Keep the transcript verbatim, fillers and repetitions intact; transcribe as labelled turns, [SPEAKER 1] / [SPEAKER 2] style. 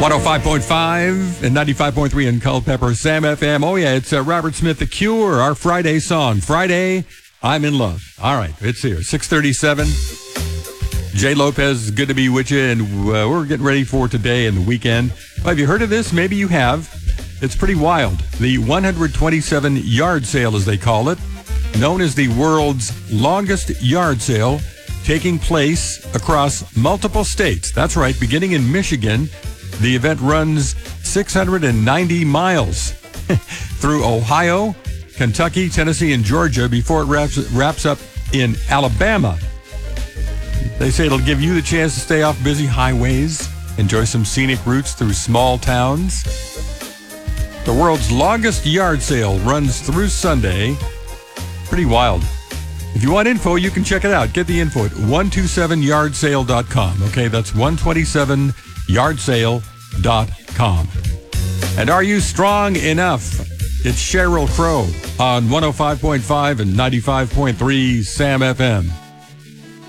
[SPEAKER 1] one oh five point five and ninety-five point three in Culpeper, Sam F M. Oh, yeah, it's uh, Robert Smith, The Cure, our Friday song. Friday, I'm in love. All right, it's here. six thirty-seven. Jay Lopez, good to be with you, and uh, we're getting ready for today and the weekend. Well, have you heard of this? Maybe you have. It's pretty wild. The one hundred twenty-seven yard sale, as they call it, known as the world's longest yard sale, taking place across multiple states. That's right, beginning in Michigan. The event runs six hundred ninety miles through Ohio, Kentucky, Tennessee, and Georgia before it wraps, wraps up in Alabama. They say it'll give you the chance to stay off busy highways, enjoy some scenic routes through small towns. The world's longest yard sale runs through Sunday. Pretty wild. If you want info, you can check it out. Get the info at one twenty-seven yard sale dot com. Okay, that's one twenty-seven yard sale dot com. And are you strong enough? It's Sheryl Crow on one oh five point five and ninety-five point three Sam F M.